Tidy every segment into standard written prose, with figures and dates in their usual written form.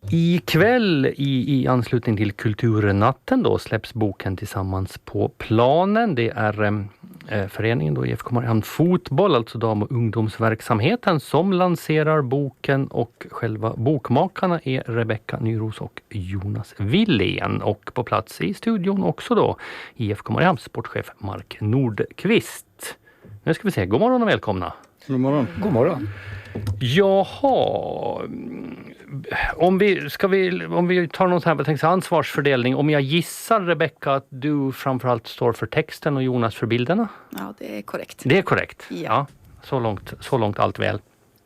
Ikväll i anslutning till Kulturnatten då släpps boken Tillsammans på planen. Det är föreningen då IFK Mariehamn Fotboll, alltså dam- och ungdomsverksamheten, som lanserar boken, och själva bokmakarna är Rebecka Nyros och Jonas Willén. Och på plats i studion också då IFK Mariehamns sportchef Mark Nordqvist. Nu ska vi se, god morgon och välkomna. God morgon. God morgon. Jaha, om vi tar någon sån här ansvarsfördelning. Om jag gissar, Rebecka, att du framförallt står för texten och Jonas för bilderna? Ja, det är korrekt. Det är korrekt. Ja. Så långt allt väl.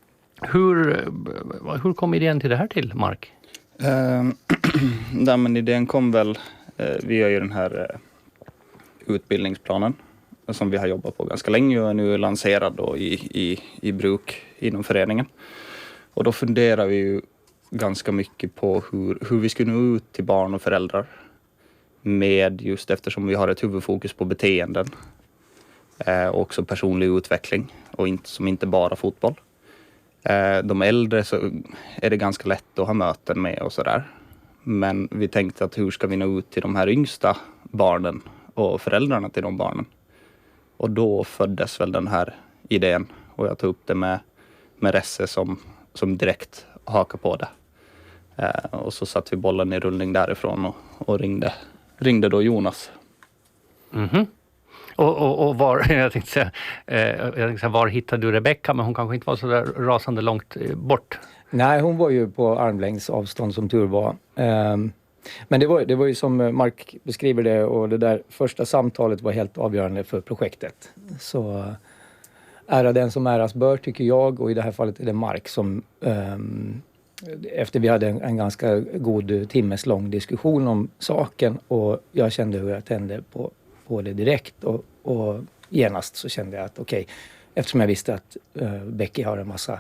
Hur kom idén till det här till, Mark? Men idén kom väl, vi gör ju den här utbildningsplanen som vi har jobbat på ganska länge och är nu lanserad då i bruk inom föreningen. Och då funderar vi ju ganska mycket på hur vi ska nå ut till barn och föräldrar, med just eftersom vi har ett huvudfokus på beteenden och också personlig utveckling och som inte bara fotboll. De äldre så är det ganska lätt att ha möten med och sådär. Men vi tänkte att hur ska vi nå ut till de här yngsta barnen och föräldrarna till de barnen? Och då föddes väl den här idén, och jag tog upp det med Resse som direkt hakar på det. Och så satt vi bollen i rullning därifrån och ringde då Jonas. Mhm. Och jag tänkte säga, var hittade du Rebecka, men hon kanske inte var så där rasande långt bort. Nej, hon var ju på armlängds avstånd som tur var. Men det var ju som Mark beskriver det, och det där första samtalet var helt avgörande för projektet. Så ära den som äras bör, tycker jag, och i det här fallet är det Mark som efter vi hade en ganska god timmes lång diskussion om saken, och jag kände hur jag tände på det direkt, och genast så kände jag att okej, eftersom jag visste att Becky har en massa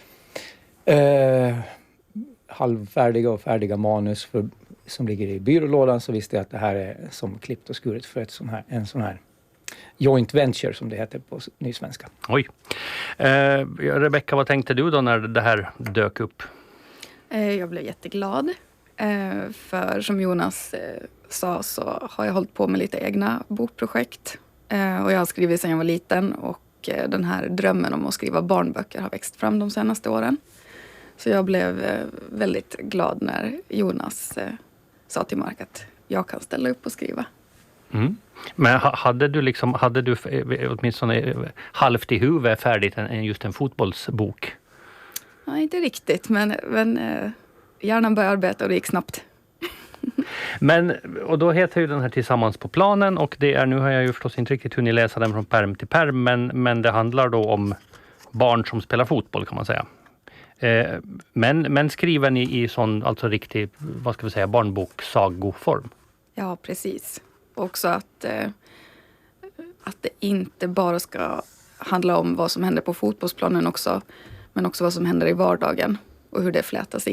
halvfärdiga och färdiga manus som ligger i byrålådan, så visste jag att det här är som klippt och skuret för en sån här joint venture, som det heter på nysvenska. Oj. Rebecka, vad tänkte du då när det här dök upp? Jag blev jätteglad. För som Jonas sa så har jag hållit på med lite egna bokprojekt. Och jag har skrivit sedan jag var liten, och den här drömmen om att skriva barnböcker har växt fram de senaste åren. Så jag blev väldigt glad när Jonas sa till Mark att jag kan ställa upp och skriva. Mm. Men hade du åtminstone halvt i huvudet färdigt just en fotbollsbok? Ja, inte riktigt, men hjärnan började arbeta och det gick snabbt. Och då heter ju den här Tillsammans på planen, och det är, nu har jag ju förstås inte riktigt hunnit läsa den från pärm till pärm, men det handlar då om barn som spelar fotboll, kan man säga. Men skriven i sån, alltså riktig, vad ska vi säga, barnboksagoform. Ja, precis. Också att det inte bara ska handla om vad som händer på fotbollsplanen också, men också vad som händer i vardagen och hur det flätas in.